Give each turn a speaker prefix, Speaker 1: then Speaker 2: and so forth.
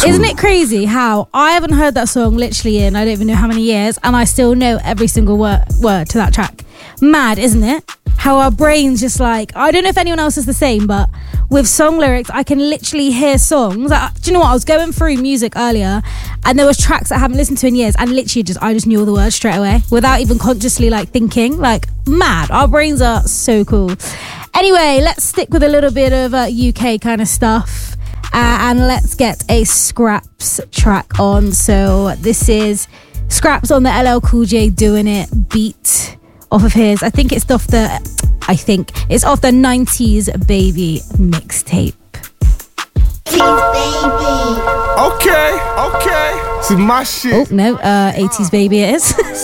Speaker 1: Isn't it crazy how I haven't heard that song literally in I don't even know how many years, and I still know every single word to that track? Mad, isn't it? How our brains just like, I don't know if anyone else is the same, but with song lyrics, I can literally hear songs. Do you know what? I was going through music earlier, and there was tracks that I haven't listened to in years, and literally I just knew all the words straight away without even consciously like thinking. Like, mad. Our brains are so cool. Anyway, let's stick with a little bit of UK kind of stuff, and let's get a Scraps track on. So this is Scraps on the LL Cool J Doing It beat off of his, I think it's off the 90s Baby mixtape.
Speaker 2: Okay, this is my shit.
Speaker 1: Oh no, 80s Baby it is.